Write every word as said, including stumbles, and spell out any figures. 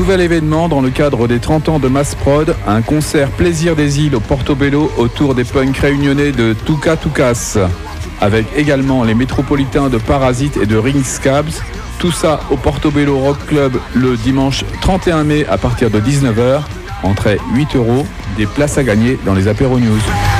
nouvel événement dans le cadre des trente ans de Massprod, un concert Plaisir des îles au Portobello autour des punks réunionnais de Tuka Tukas, avec également les métropolitains de Parasite et de Ring Scabs. Tout ça au Portobello Rock Club le dimanche trente et un mai à partir de dix-neuf heures. Entrée huit euros, des places à gagner dans les apéros news.